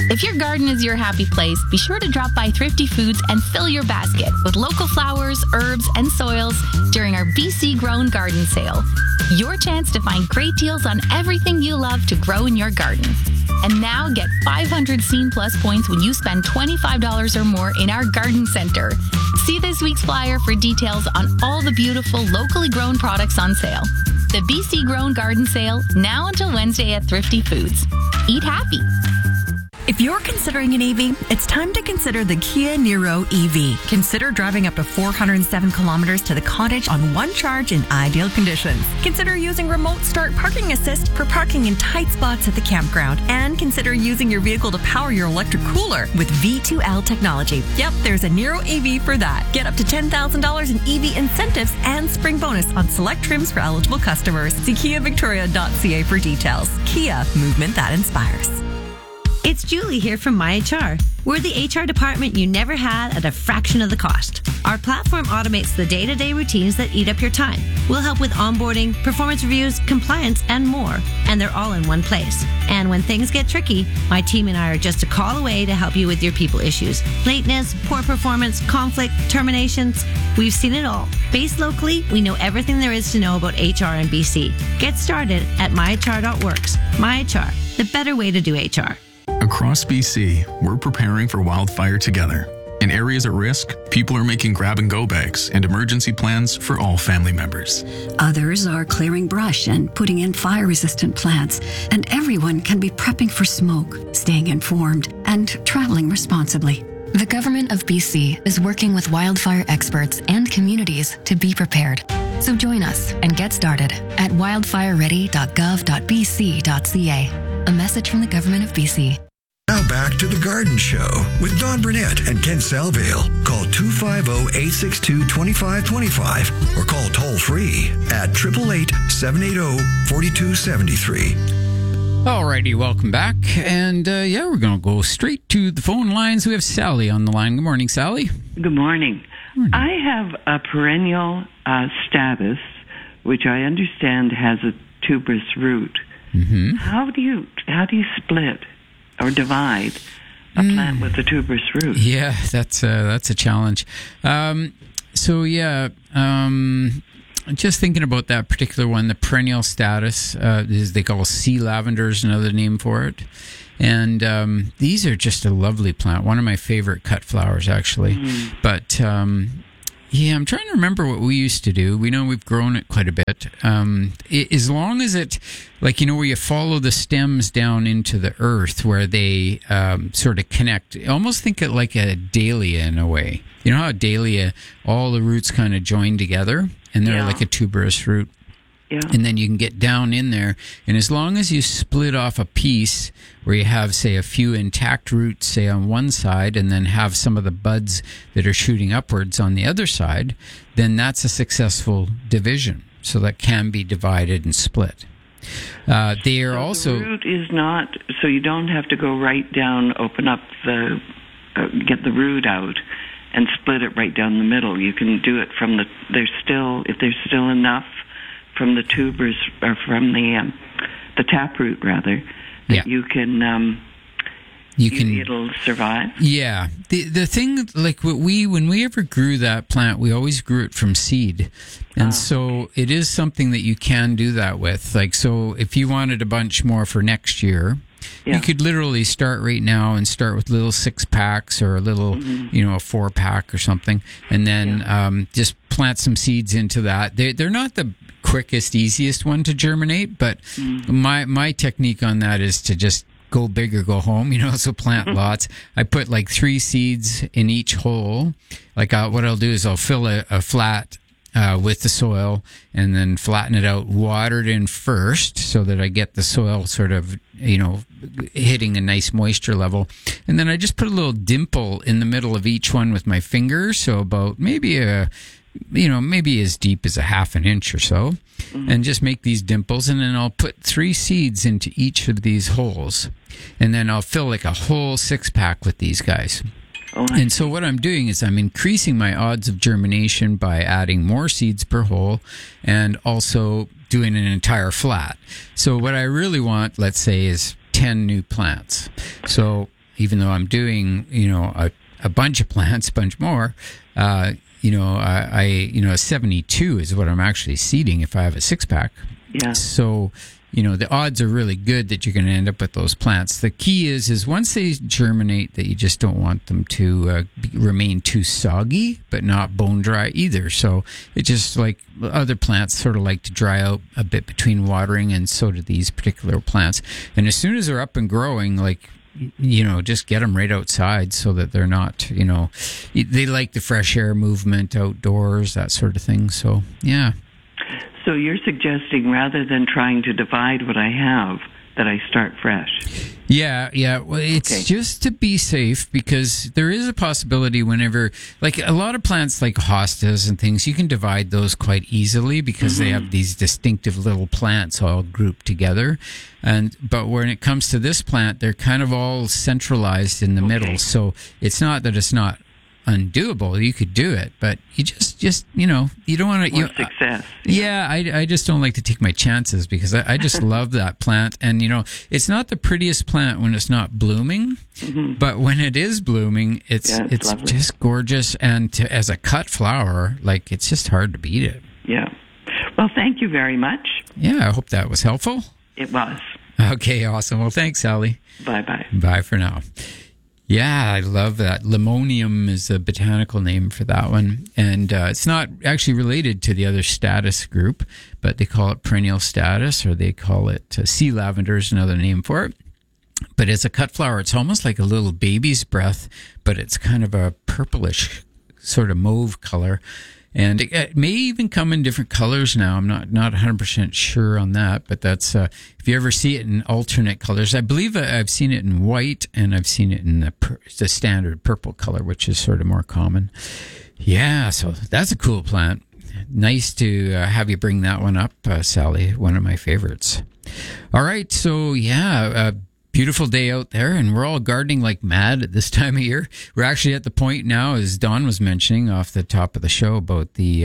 If your garden is your happy place, be sure to drop by Thrifty Foods and fill your basket with local flowers, herbs, and soils during our BC Grown Garden Sale. Your chance to find great deals on everything you love to grow in your garden. And now get 500 Scene Plus points when you spend $25 or more in our garden center. See this week's flyer for details on all the beautiful locally grown products on sale. The BC Grown Garden Sale, now until Wednesday at Thrifty Foods. Eat happy. If you're considering an EV, it's time to consider the Kia Niro EV. Consider driving up to 407 kilometers to the cottage on one charge in ideal conditions. Consider using Remote Start Parking Assist for parking in tight spots at the campground. And consider using your vehicle to power your electric cooler with V2L technology. Yep, there's a Niro EV for that. Get up to $10,000 in EV incentives and spring bonus on select trims for eligible customers. See KiaVictoria.ca for details. Kia, movement that inspires. It's Julie here from MyHR. We're the HR department you never had at a fraction of the cost. Our platform automates the day-to-day routines that eat up your time. We'll help with onboarding, performance reviews, compliance, and more. And they're all in one place. And when things get tricky, my team and I are just a call away to help you with your people issues. Lateness, poor performance, conflict, terminations. We've seen it all. Based locally, we know everything there is to know about HR in BC. Get started at myhr.works. MyHR, the better way to do HR. Across BC, we're preparing for wildfire together. In areas at risk, people are making grab-and-go bags and emergency plans for all family members. Others are clearing brush and putting in fire-resistant plants. And everyone can be prepping for smoke, staying informed, and traveling responsibly. The Government of BC is working with wildfire experts and communities to be prepared. So join us and get started at wildfireready.gov.bc.ca. A message from the Government of BC. Now back to The Garden Show with Don Burnett and Ken Salvale. Call 250-862-2525 or call toll-free at 888-780-4273. Alrighty, welcome back. And we're going to go straight to the phone lines. We have Sally on the line. Good morning, Sally. Good morning. I have a perennial status, which I understand has a tuberous root. Mm-hmm. How do you split or divide a plant with a tuberous root? Yeah, that's a challenge. Just thinking about that particular one, the perennial status is they call sea lavender is another name for it. And these are just a lovely plant. One of my favorite cut flowers, actually. Mm. But I'm trying to remember what we used to do. We know we've grown it quite a bit. As long as it, where you follow the stems down into the earth where they sort of connect. Almost think it like a dahlia in a way. You know how a dahlia, all the roots kind of join together and they're like a tuberous root. Yeah. And then you can get down in there. And as long as you split off a piece where you have, say, a few intact roots, say, on one side, and then have some of the buds that are shooting upwards on the other side, then that's a successful division. So that can be divided and split. They are also... The root is not... So you don't have to go right down, open up the... get the root out and split it right down the middle. You can do it from the... If there's still enough from the tubers, or from the taproot, rather, that you can... it'll survive. Yeah. The thing, when we ever grew that plant, we always grew it from seed. And so it is something that you can do that with. So if you wanted a bunch more for next year, you could literally start right now and start with little 6-packs or a little, a 4-pack or something. And then just plant some seeds into that. They're not the quickest, easiest one to germinate, but my technique on that is to just go big or go home, so plant lots. I put 3 seeds in each hole. What I'll do is I'll fill a flat with the soil and then flatten it out, water it in first so that I get the soil sort of, hitting a nice moisture level. And then I just put a little dimple in the middle of each one with my finger. So about maybe as deep as a half an inch or so, and just make these dimples. And then I'll put 3 seeds into each of these holes. And then I'll fill a whole 6-pack with these guys. And so what I'm doing is I'm increasing my odds of germination by adding more seeds per hole and also doing an entire flat. So what I really want, let's say, is 10 new plants. So even though I'm doing, a bunch of plants, a bunch more, a 72 is what I'm actually seeding if I have a 6-pack. Yeah. So, the odds are really good that you're going to end up with those plants. The key is once they germinate, that you just don't want them to remain too soggy, but not bone dry either. So it's just like other plants sort of like to dry out a bit between watering, and so do these particular plants. And as soon as they're up and growing, just get them right outside so that they're not, they like the fresh air movement outdoors, that sort of thing. So, yeah. So you're suggesting rather than trying to divide what I have, that I start fresh? Yeah. Well, it's just to be safe, because there is a possibility whenever, like a lot of plants like hostas and things, you can divide those quite easily because they have these distinctive little plants all grouped together. But when it comes to this plant, they're kind of all centralized in the middle. So it's not that it's not undoable. You could do it, but you just you don't want to. Success. Yeah, I just don't like to take my chances, because I just love that plant, and it's not the prettiest plant when it's not blooming, but when it is blooming, it's just gorgeous, and as a cut flower, it's just hard to beat it. Yeah. Well, thank you very much. Yeah, I hope that was helpful. It was. Okay, awesome. Well, thanks, Sally. Bye-bye. Bye for now. Yeah, I love that. Limonium is a botanical name for that one. And it's not actually related to the other status group, but they call it perennial status, or they call it sea lavender is another name for it. But as a cut flower, it's almost like a little baby's breath, but it's kind of a purplish sort of mauve color. And it may even come in different colors now. I'm not 100% sure on that, but that's if you ever see it in alternate colors. I believe I've seen it in white, and I've seen it in the standard purple color, which is sort of more common. Yeah, so that's a cool plant. Nice to have you bring that one up, Sally, one of my favorites. All right, so yeah, beautiful day out there, and we're all gardening like mad at this time of year. We're actually at the point now, as Dawn was mentioning off the top of the show, about the,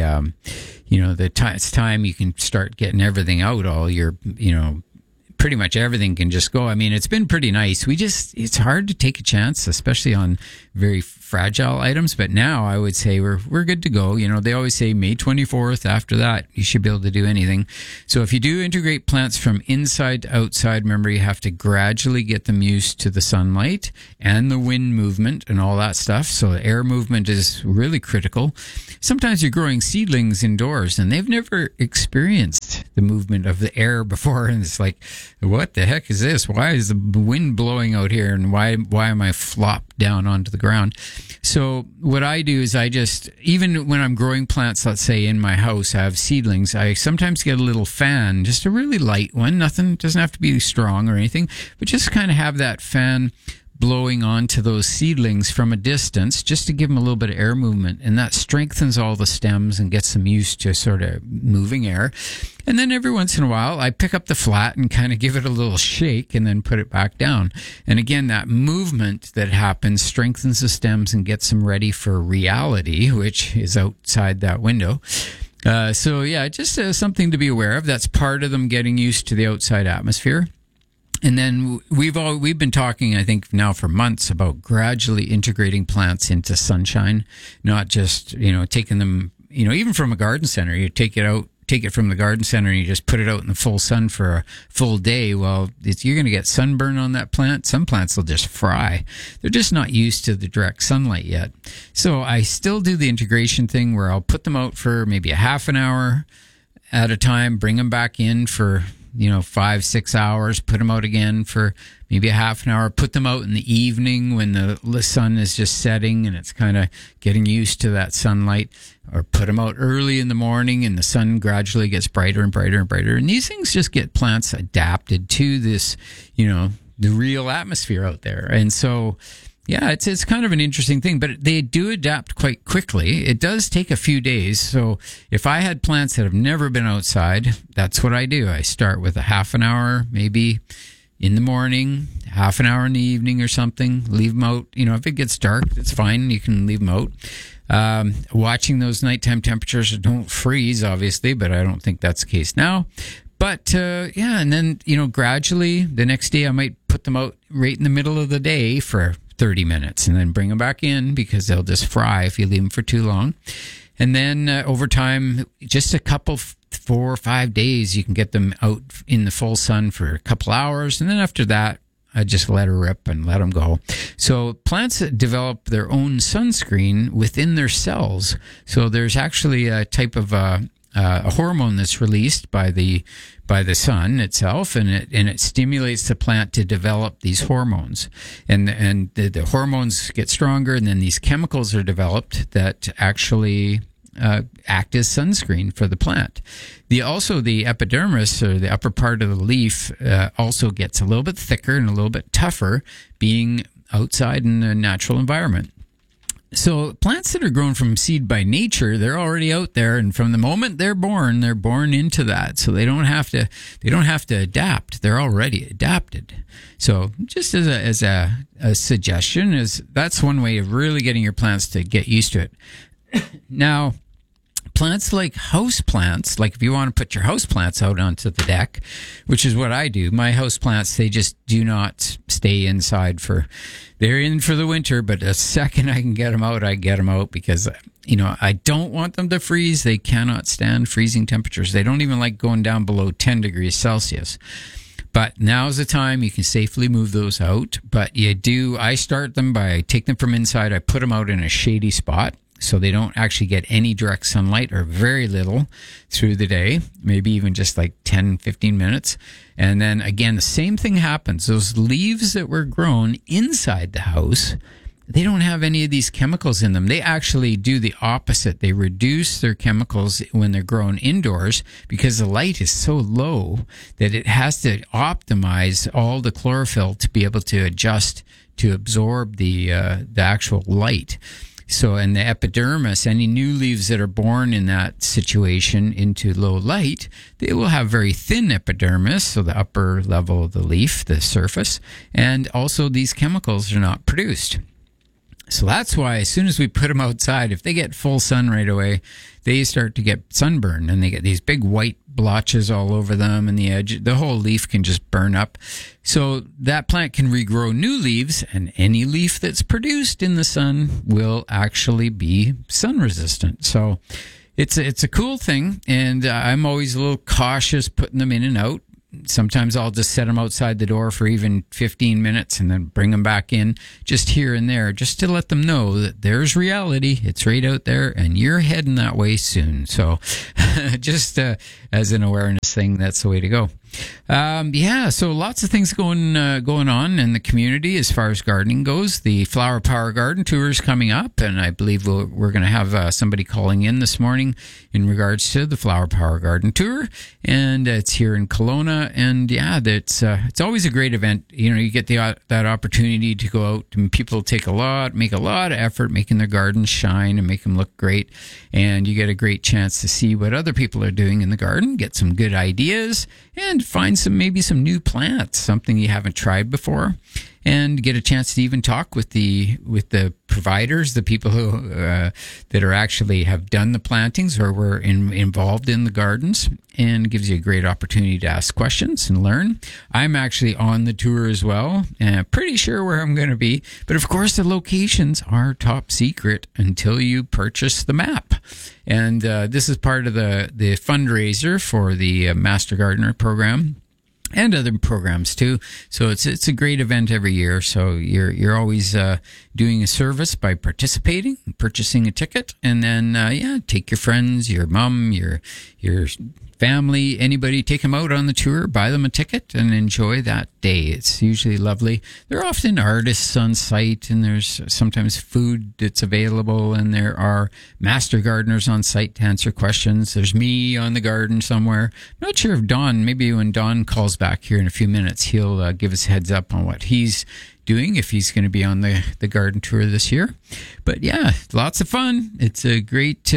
it's time you can start getting everything out. All your, pretty much everything can just go. I mean, it's been pretty nice. It's hard to take a chance, especially on very fragile items. But now I would say we're good to go. They always say May 24th. After that, you should be able to do anything. So if you do integrate plants from inside to outside, remember you have to gradually get them used to the sunlight and the wind movement and all that stuff. So the air movement is really critical. Sometimes you're growing seedlings indoors and they've never experienced the movement of the air before, and it's like, what the heck is this? Why is the wind blowing out here, and why am I flopped down onto the ground? So what I do is even when I'm growing plants, let's say in my house, I have seedlings, I sometimes get a little fan, just a really light one. Nothing, doesn't have to be strong or anything, but just kind of have that fan blowing onto those seedlings from a distance, just to give them a little bit of air movement, and that strengthens all the stems and gets them used to sort of moving air. And then every once in a while I pick up the flat and kind of give it a little shake and then put it back down. And again, that movement that happens strengthens the stems and gets them ready for reality, which is outside that window. So yeah, just something to be aware of. That's part of them getting used to the outside atmosphere. And then we've been talking, I think now for months, about gradually integrating plants into sunshine, not just, taking them, even from a garden center, you take it from the garden center and you just put it out in the full sun for a full day. Well, you're going to get sunburn on that plant. Some plants will just fry. They're just not used to the direct sunlight yet. So I still do the integration thing where I'll put them out for maybe a half an hour at a time, bring them back in for 5-6 hours, put them out again for maybe a half an hour, put them out in the evening when the sun is just setting and it's kind of getting used to that sunlight, or put them out early in the morning and the sun gradually gets brighter and brighter and brighter. And these things just get plants adapted to this, the real atmosphere out there. And so, yeah, it's kind of an interesting thing, but they do adapt quite quickly. It does take a few days. So if I had plants that have never been outside, that's what I do. I start with a half an hour, maybe in the morning, half an hour in the evening or something, leave them out. If it gets dark, it's fine. You can leave them out. Watching those nighttime temperatures, don't freeze, obviously, but I don't think that's the case now. But, and then, gradually the next day I might put them out right in the middle of the day for 30 minutes and then bring them back in because they'll just fry if you leave them for too long. And then over time, just a couple, 4 or 5 days, you can get them out in the full sun for a couple hours. And then after that, I just let her rip and let them go. So plants develop their own sunscreen within their cells. So there's actually a type of a hormone that's released by the sun itself, and it stimulates the plant to develop these hormones, and the hormones get stronger, and then these chemicals are developed that actually act as sunscreen for the plant. The epidermis, or the upper part of the leaf, also gets a little bit thicker and a little bit tougher, being outside in a natural environment. So plants that are grown from seed by nature, they're already out there, and from the moment they're born into that. So they don't have to adapt. They're already adapted. So just as a suggestion, that's one way of really getting your plants to get used to it. Now, plants like house plants, like if you want to put your house plants out onto the deck, which is what I do, my house plants, they just do not stay inside they're in for the winter, but the second I can get them out, I get them out because, I don't want them to freeze. They cannot stand freezing temperatures. They don't even like going down below 10 degrees Celsius. But now's the time you can safely move those out. But I start them by take them from inside. I put them out in a shady spot, so they don't actually get any direct sunlight or very little through the day, maybe even just like 10, 15 minutes. And then again, the same thing happens. Those leaves that were grown inside the house, they don't have any of these chemicals in them. They actually do the opposite. They reduce their chemicals when they're grown indoors because the light is so low that it has to optimize all the chlorophyll to be able to adjust to absorb the actual light. So in the epidermis, any new leaves that are born in that situation into low light, they will have very thin epidermis, so the upper level of the leaf, the surface, and also these chemicals are not produced. So that's why as soon as we put them outside, if they get full sun right away, they start to get sunburn, and they get these big white blotches all over them, and the edge, the whole leaf can just burn up. So that plant can regrow new leaves, and any leaf that's produced in the sun will actually be sun resistant. So it's a cool thing, and I'm always a little cautious putting them in and out. Sometimes I'll just set them outside the door for even 15 minutes and then bring them back in just here and there, just to let them know that there's reality. It's right out there and you're heading that way soon. So just as an awareness thing, that's the way to go. So lots of things going on in the community as far as gardening goes. The Flower Power Garden Tour is coming up, and I believe we're going to have somebody calling in this morning in regards to the Flower Power Garden Tour, and it's here in Kelowna. And it's always a great event. You get that opportunity to go out, and people make a lot of effort making their gardens shine and make them look great, and you get a great chance to see what other people are doing in the garden, get some good ideas, and find maybe some new plants, something you haven't tried before, and get a chance to even talk with the providers, the people who that are actually have done the plantings or were involved in the gardens, and gives you a great opportunity to ask questions and learn. I'm actually on the tour as well, and I'm pretty sure where I'm going to be, but of course the locations are top secret until you purchase the map. And this is part of the fundraiser for the Master Gardener program, and other programs too. So it's a great event every year. So you're always doing a service by participating, purchasing a ticket, and then take your friends, your mom, your family, anybody, take them out on the tour, buy them a ticket, and enjoy that day. It's usually lovely. There are often artists on site, and there's sometimes food that's available, and there are master gardeners on site to answer questions. There's me on the garden somewhere. Not sure if maybe when Don calls back here in a few minutes, he'll give us a heads up on what he's doing, if he's going to be on the garden tour this year. But yeah, lots of fun. It's a great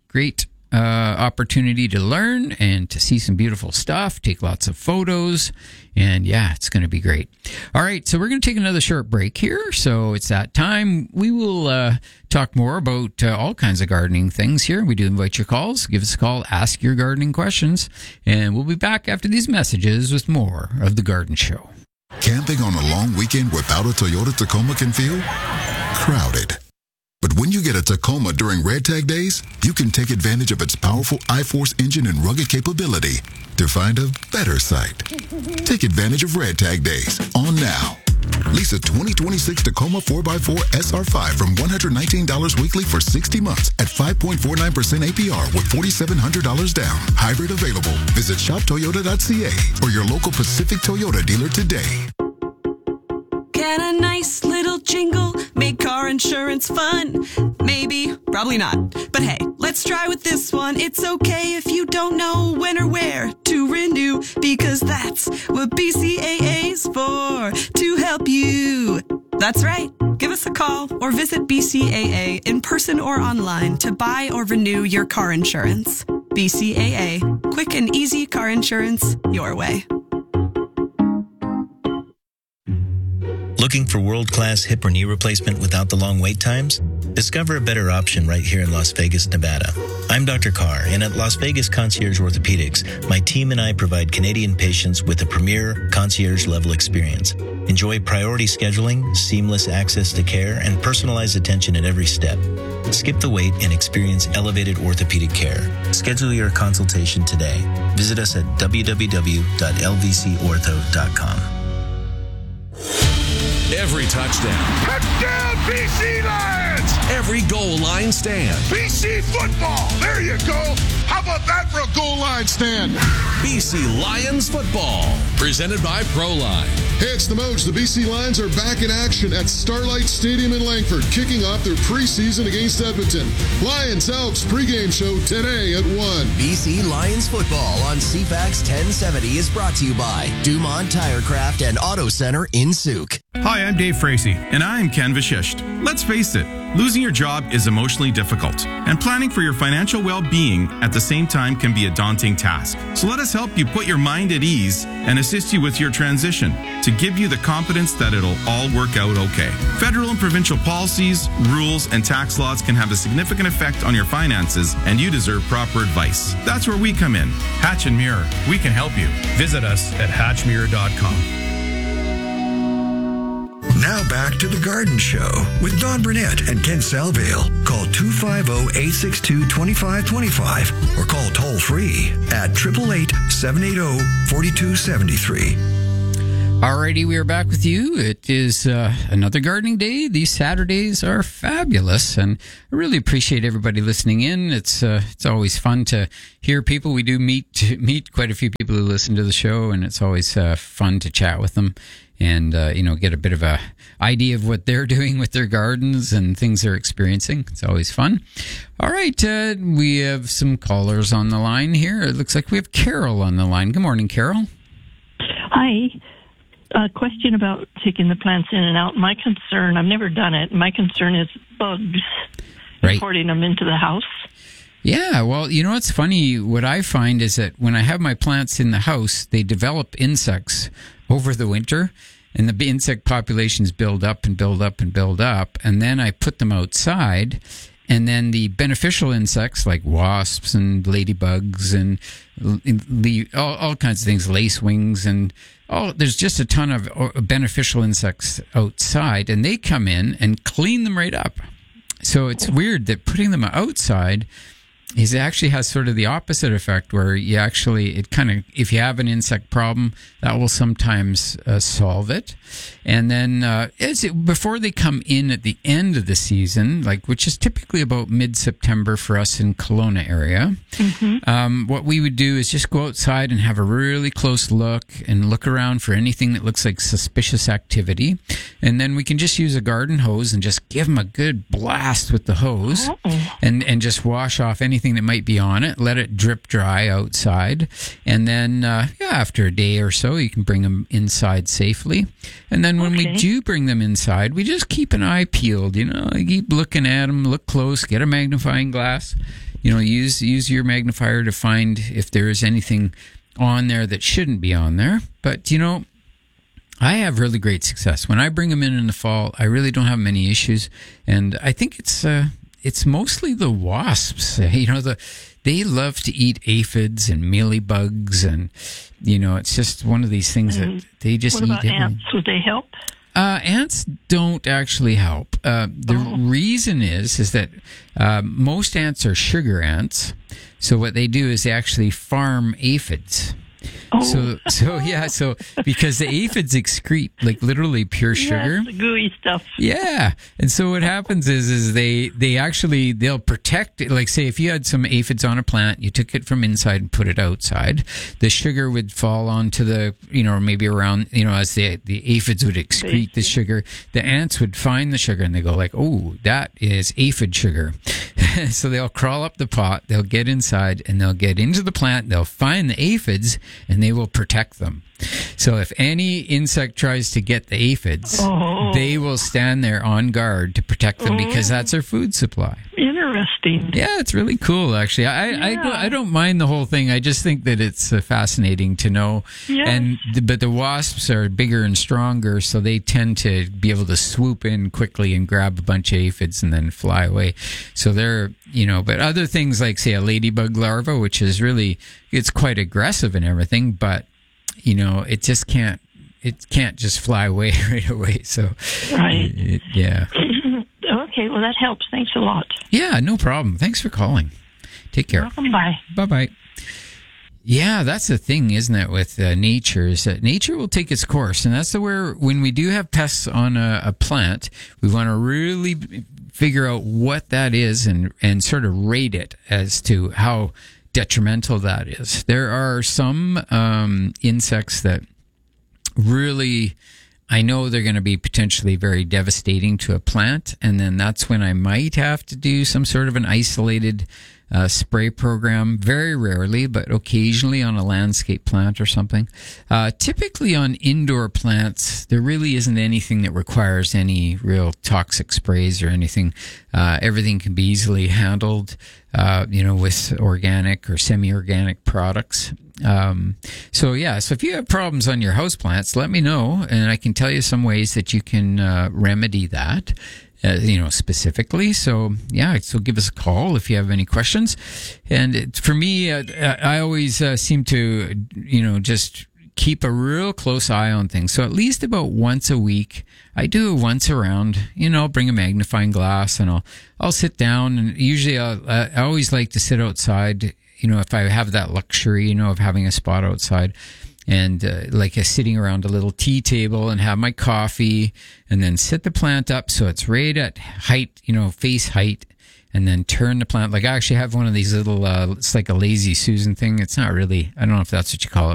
opportunity to learn and to see some beautiful stuff, take lots of photos, and it's going to be great. All right, so we're going to take another short break here. So it's that time. We will talk more about all kinds of gardening things here. We do invite your calls. Give us a call, ask your gardening questions, and we'll be back after these messages with more of The Garden Show. Camping on a long weekend without a Toyota Tacoma can feel crowded. But when you get a Tacoma during Red Tag Days, you can take advantage of its powerful iForce engine and rugged capability to find a better site. Take advantage of Red Tag Days on now. Lease a 2026 Tacoma 4x4 SR5 from $119 weekly for 60 months at 5.49% APR with $4,700 down. Hybrid available. Visit shoptoyota.ca or your local Pacific Toyota dealer today. Can a nice little jingle make car insurance fun? Maybe, probably not. But hey, let's try with this one. It's okay if you don't know when or where to renew, because that's what BCAA's for, to help you. That's right. Give us a call or visit BCAA in person or online to buy or renew your car insurance. BCAA. Quick and easy car insurance your way. Looking for world-class hip or knee replacement without the long wait times? Discover a better option right here in Las Vegas, Nevada. I'm Dr. Carr, and at Las Vegas Concierge Orthopedics, my team and I provide Canadian patients with a premier concierge-level experience. Enjoy priority scheduling, seamless access to care, and personalized attention at every step. Skip the wait and experience elevated orthopedic care. Schedule your consultation today. Visit us at www.lvcortho.com. Every touchdown. Touchdown, BC Lions! Every goal line stand. BC football! There you go! How about that for a goal line stand? BC Lions football. Presented by ProLine. Hey, it's the Moge. The BC Lions are back in action at Starlight Stadium in Langford, kicking off their preseason against Edmonton. Lions Elks pregame show today at 1. BC Lions football on CFAX 1070 is brought to you by Dumont Tirecraft and Auto Center in Souk. Hi, I'm Dave Frazee, and I'm Ken Vishisht. Let's face it, losing your job is emotionally difficult, and planning for your financial well-being at the same time can be a daunting task. So let us help you put your mind at ease and assist you with your transition to give you the confidence that it'll all work out okay. Federal and provincial policies, rules, and tax laws can have a significant effect on your finances, and you deserve proper advice. That's where we come in. Hatch and Muir, we can help you. Visit us at hatchmuir.com. Now back to The Garden Show with Don Burnett and Ken Salvale. Call 250-862-2525 or call toll free at 888-780-4273. Alrighty, we are back with you. It is another gardening day. These Saturdays are fabulous, and I really appreciate everybody listening in. It's always fun to hear people. We do meet quite a few people who listen to the show, and it's always fun to chat with them and get a bit of a idea of what they're doing with their gardens and things they're experiencing. It's always fun. All right, we have some callers on the line here. It looks like we have Carol on the line. Good morning, Carol. Hi. A question about taking the plants in and out. My concern, I've never done it, my concern is bugs, importing them into the house. Yeah, well, you know what's funny? What I find is that when I have my plants in the house, they develop insects over the winter, and the insect populations build up and build up and build up, and then I put them outside, and then the beneficial insects like wasps and ladybugs and all kinds of things, lacewings, and there's just a ton of beneficial insects outside, and they come in and clean them right up. So it's weird that putting them outside actually has sort of the opposite effect, where if you have an insect problem, that will sometimes solve it. And then before they come in at the end of the season, which is typically about mid-September for us in Kelowna area, what we would do is just go outside and have a really close look and look around for anything that looks like suspicious activity. And then we can just use a garden hose and just give them a good blast with the hose and just wash off anything that might be on it, let it drip dry outside, and then after a day or so you can bring them inside safely. And then when we do bring them inside, we just keep an eye peeled, keep looking at them, look close, get a magnifying glass, use your magnifier to find if there is anything on there that shouldn't be on there. But I have really great success when I bring them in the fall. I really don't have many issues, and I think it's it's mostly the wasps. They love to eat aphids and mealybugs, and it's just one of these things that they just eat. What about ants? Would they help? Ants don't actually help. The reason is that most ants are sugar ants. So what they do is they actually farm aphids. So because the aphids excrete like literally pure sugar. Yes, the gooey stuff. Yeah. And so what happens is they'll protect it. Like say if you had some aphids on a plant, you took it from inside and put it outside, the sugar would fall onto the, maybe around, as the aphids would excrete the sugar, the ants would find the sugar and they go like, oh, that is aphid sugar. So they'll crawl up the pot, they'll get inside and they'll get into the plant, they'll find the aphids and they will protect them. So if any insect tries to get the aphids, they will stand there on guard to protect them because that's their food supply. Interesting. Yeah, it's really cool, actually. I don't mind the whole thing. I just think that it's fascinating to know. Yes. But the wasps are bigger and stronger, so they tend to be able to swoop in quickly and grab a bunch of aphids and then fly away. So they're, but other things like, say, a ladybug larva, which is really, it's quite aggressive and everything, but it just can't just fly away right away. So, right. Yeah. Okay, well, that helps. Thanks a lot. Yeah, no problem. Thanks for calling. Take care. Welcome. Bye. Bye-bye. Yeah, that's the thing, isn't it, with nature, is that nature will take its course. And that's where, when we do have pests on a plant, we want to really figure out what that is and sort of rate it as to how detrimental that is. There are some insects that really, I know they're going to be potentially very devastating to a plant, and then that's when I might have to do some sort of an isolated spray program, very rarely, but occasionally on a landscape plant or something. Typically on indoor plants, there really isn't anything that requires any real toxic sprays or anything. Everything can be easily handled, with organic or semi-organic products. So if you have problems on your houseplants, let me know, and I can tell you some ways that you can remedy that. Specifically. So give us a call if you have any questions. And for me, I always seem to, just keep a real close eye on things. So at least about once a week, I do a once around, I'll bring a magnifying glass and I'll sit down, and usually I always like to sit outside, if I have that luxury, of having a spot outside. And sitting around a little tea table and have my coffee and then sit the plant up so it's right at height, face height, and then turn the plant. Like I actually have one of these little, it's like a lazy Susan thing. It's not really, I don't know if that's what you call